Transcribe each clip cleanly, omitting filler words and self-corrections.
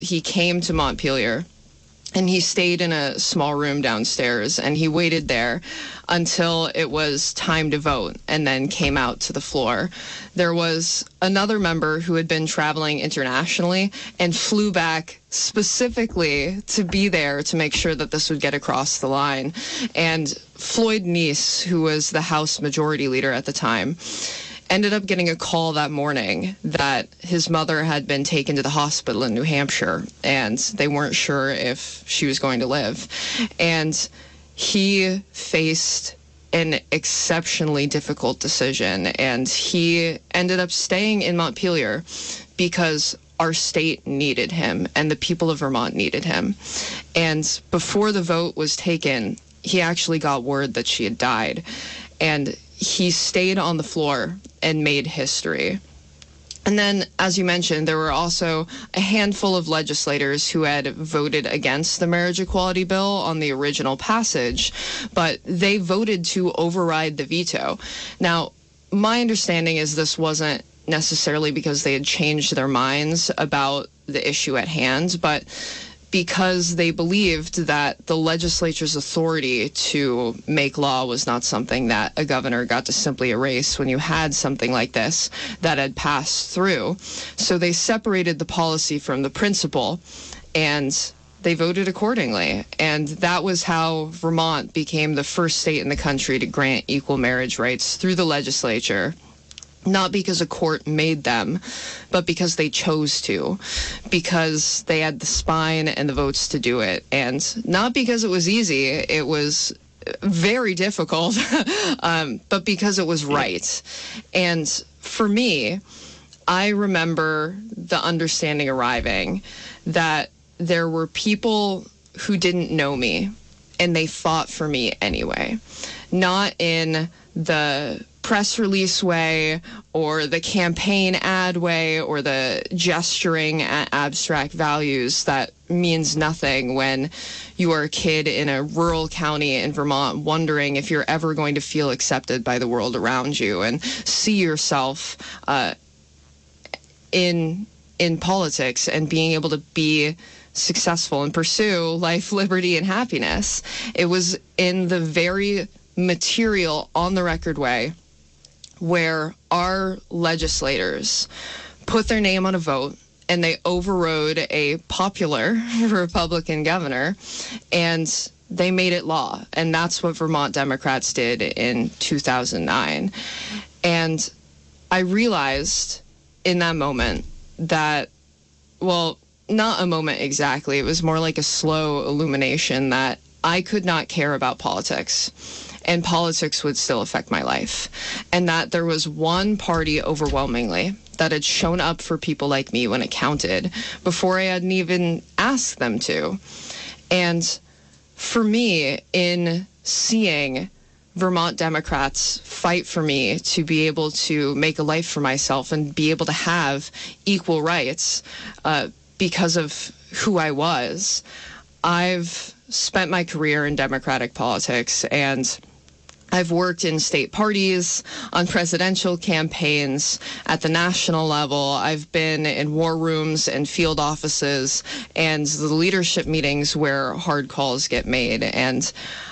he came to Montpelier, and he stayed in a small room downstairs, and he waited there until it was time to vote, and then came out to the floor. There was another member who had been traveling internationally and flew back specifically to be there to make sure that this would get across the line. And Floyd Neese, who was the House Majority Leader at the time, ended up getting a call that morning that his mother had been taken to the hospital in New Hampshire, and they weren't sure if she was going to live. And he faced an exceptionally difficult decision, and he ended up staying in Montpelier because our state needed him and the people of Vermont needed him. And before the vote was taken, he actually got word that she had died, and he stayed on the floor and made history. And then, as you mentioned, there were also a handful of legislators who had voted against the marriage equality bill on the original passage, but they voted to override the veto. Now, my understanding is this wasn't necessarily because they had changed their minds about the issue at hand, but because they believed that the legislature's authority to make law was not something that a governor got to simply erase when you had something like this that had passed through. So they separated the policy from the principle, and they voted accordingly. And that was how Vermont became the first state in the country to grant equal marriage rights through the legislature. Not because a court made them, but because they chose to, because they had the spine and the votes to do it. And not because it was easy, it was very difficult, but because it was right. And for me, I remember the understanding arriving that there were people who didn't know me, and they fought for me anyway. Not in the press release way or the campaign ad way or the gesturing at abstract values that means nothing when you are a kid in a rural county in Vermont wondering if you're ever going to feel accepted by the world around you and see yourself in politics and being able to be successful and pursue life, liberty, and happiness. It was in the very material, on-the-record way where our legislators put their name on a vote and they overrode a popular Republican governor and they made it law. And that's what Vermont Democrats did in 2009. And I realized in that moment that, well, not a moment exactly, it was more like a slow illumination that I could not care about politics, and politics would still affect my life. And that there was one party overwhelmingly that had shown up for people like me when it counted before I hadn't even asked them to. And for me, in seeing Vermont Democrats fight for me to be able to make a life for myself and be able to have equal rights because of who I was, I've spent my career in Democratic politics, and I've worked in state parties, on presidential campaigns, at the national level. I've been in war rooms and field offices and the leadership meetings where hard calls get made. And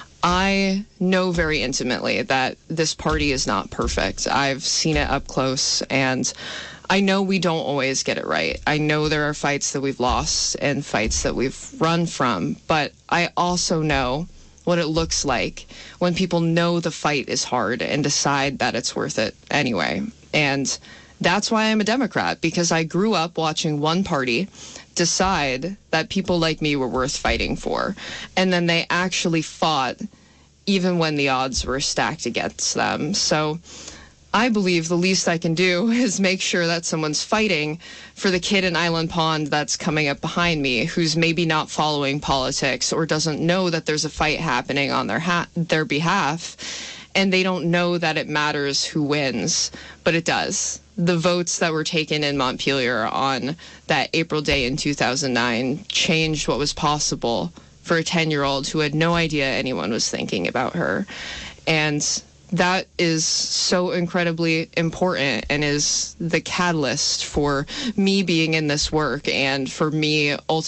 I know very intimately that this party is not perfect. I've seen it up close, and I know we don't always get it right. I know there are fights that we've lost and fights that we've run from, but I also know what it looks like when people know the fight is hard and decide that it's worth it anyway. And that's why I'm a Democrat, because I grew up watching one party decide that people like me were worth fighting for. And then they actually fought even when the odds were stacked against them. So I believe the least I can do is make sure that someone's fighting for the kid in Island Pond that's coming up behind me, who's maybe not following politics or doesn't know that there's a fight happening on their behalf, and they don't know that it matters who wins, but it does. The votes that were taken in Montpelier on that April day in 2009 changed what was possible for a 10-year-old who had no idea anyone was thinking about her. And that is so incredibly important and is the catalyst for me being in this work and for me ultimately